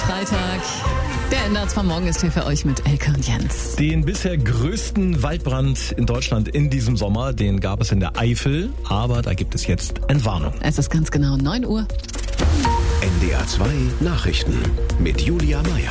Freitag. Der NDR 2 Morgen ist hier für euch mit Elke und Jens. Den bisher größten Waldbrand in Deutschland in diesem Sommer, den gab es in der Eifel. Aber da gibt es jetzt Entwarnung. Es ist ganz genau 9 Uhr. NDR 2 Nachrichten mit Julia Meyer.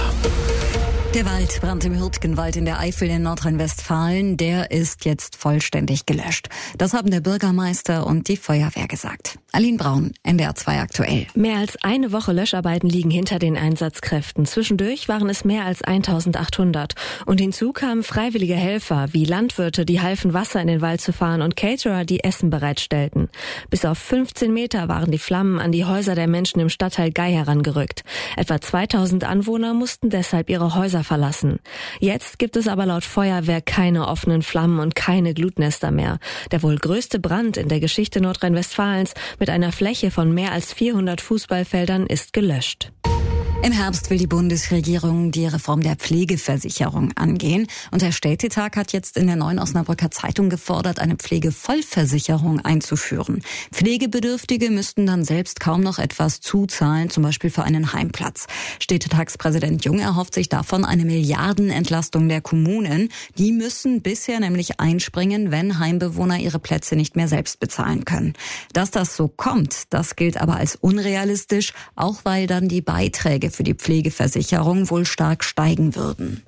Der Waldbrand im Hürtgenwald in der Eifel in Nordrhein-Westfalen, der ist jetzt vollständig gelöscht. Das haben der Bürgermeister und die Feuerwehr gesagt. Aline Braun, NDR 2 aktuell. Mehr als eine Woche Löscharbeiten liegen hinter den Einsatzkräften. Zwischendurch waren es mehr als 1800. Und hinzu kamen freiwillige Helfer, wie Landwirte, die halfen, Wasser in den Wald zu fahren, und Caterer, die Essen bereitstellten. Bis auf 15 Meter waren die Flammen an die Häuser der Menschen im Stadtteil Gei herangerückt. Etwa 2000 Anwohner mussten deshalb ihre Häuser verlassen. Jetzt gibt es aber laut Feuerwehr keine offenen Flammen und keine Glutnester mehr. Der wohl größte Brand in der Geschichte Nordrhein-Westfalens mit einer Fläche von mehr als 400 Fußballfeldern ist gelöscht. Im Herbst will die Bundesregierung die Reform der Pflegeversicherung angehen. Und der Städtetag hat jetzt in der Neuen Osnabrücker Zeitung gefordert, eine Pflegevollversicherung einzuführen. Pflegebedürftige müssten dann selbst kaum noch etwas zuzahlen, zum Beispiel für einen Heimplatz. Städtetagspräsident Jung erhofft sich davon eine Milliardenentlastung der Kommunen. Die müssen bisher nämlich einspringen, wenn Heimbewohner ihre Plätze nicht mehr selbst bezahlen können. Dass das so kommt, das gilt aber als unrealistisch, auch weil dann die Beiträge für die Pflegeversicherung wohl stark steigen würden.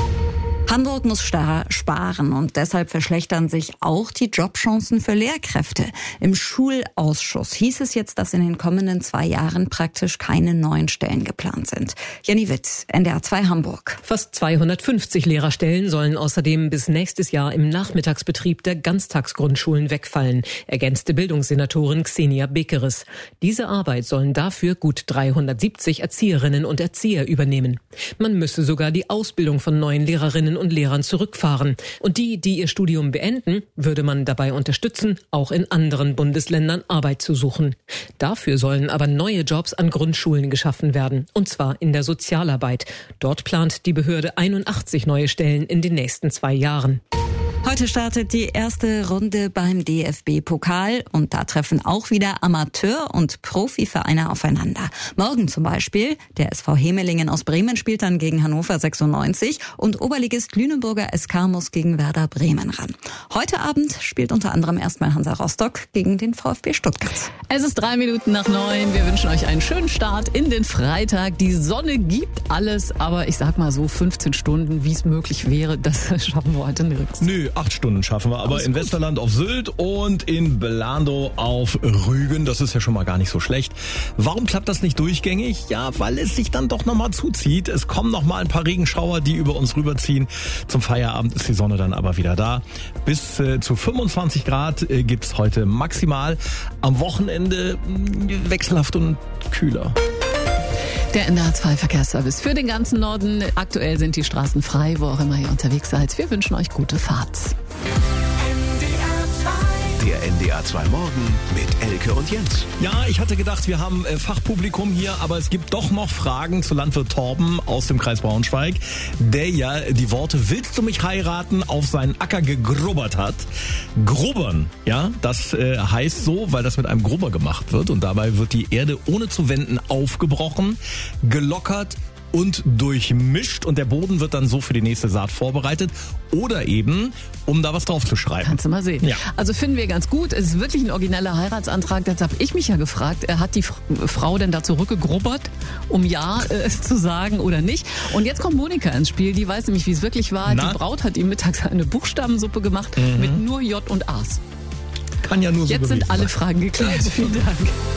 Hamburg muss sparen und deshalb verschlechtern sich auch die Jobchancen für Lehrkräfte. Im Schulausschuss hieß es jetzt, dass in den kommenden 2 Jahren praktisch keine neuen Stellen geplant sind. Jenny Witt, NDR 2 Hamburg. Fast 250 Lehrerstellen sollen außerdem bis nächstes Jahr im Nachmittagsbetrieb der Ganztagsgrundschulen wegfallen, ergänzte Bildungssenatorin Xenia Bekeres. Diese Arbeit sollen dafür gut 370 Erzieherinnen und Erzieher übernehmen. Man müsse sogar die Ausbildung von neuen Lehrerinnen und Lehrern zurückfahren. Und die ihr Studium beenden, würde man dabei unterstützen, auch in anderen Bundesländern Arbeit zu suchen. Dafür sollen aber neue Jobs an Grundschulen geschaffen werden, und zwar in der Sozialarbeit. Dort plant die Behörde 81 neue Stellen in den nächsten 2 Jahren. Heute startet die erste Runde beim DFB-Pokal und da treffen auch wieder Amateur- und Profivereine aufeinander. Morgen zum Beispiel, der SV Hemelingen aus Bremen spielt dann gegen Hannover 96 und Oberligist Lüneburger SK muss gegen Werder Bremen ran. Heute Abend spielt unter anderem erstmal Hansa Rostock gegen den VfB Stuttgart. Es ist 3 Minuten nach 9. Wir wünschen euch einen schönen Start in den Freitag. Die Sonne gibt alles, aber ich sag mal so 15 Stunden, wie es möglich wäre, das schaffen wir heute nirgends. Nö, 8 Stunden schaffen wir, aber in Westerland auf Sylt und in Belando auf Rügen. Das ist ja schon mal gar nicht so schlecht. Warum klappt das nicht durchgängig? Ja, weil es sich dann doch nochmal zuzieht. Es kommen nochmal ein paar Regenschauer, die über uns rüberziehen. Zum Feierabend ist die Sonne dann aber wieder da. Bis zu 25 Grad gibt's heute maximal. Am Wochenende wechselhaft und kühler. Der NDR 2 Verkehrsservice für den ganzen Norden. Aktuell sind die Straßen frei, wo auch immer ihr unterwegs seid. Wir wünschen euch gute Fahrt. Der NDR 2 Morgen mit Elke und Jens. Ja, ich hatte gedacht, wir haben Fachpublikum hier, aber es gibt doch noch Fragen zu Landwirt Torben aus dem Kreis Braunschweig, der ja die Worte "Willst du mich heiraten?" auf seinen Acker gegrubbert hat. Grubbern, ja, das heißt so, weil das mit einem Grubber gemacht wird und dabei wird die Erde ohne zu wenden aufgebrochen, gelockert und durchmischt und der Boden wird dann so für die nächste Saat vorbereitet oder eben, um da was drauf zu schreiben. Kannst du mal sehen. Ja. Also finden wir ganz gut. Es ist wirklich ein origineller Heiratsantrag. Jetzt habe ich mich ja gefragt, hat die Frau denn da zurückgegrubbert, um Ja zu sagen oder nicht? Und jetzt kommt Monika ins Spiel. Die weiß nämlich, wie es wirklich war. Na? Die Braut hat ihm mittags eine Buchstabensuppe gemacht mit nur J und A's. Kann ja nur so Jetzt sind gewesen alle sein. Fragen geklärt. Vielen Dank.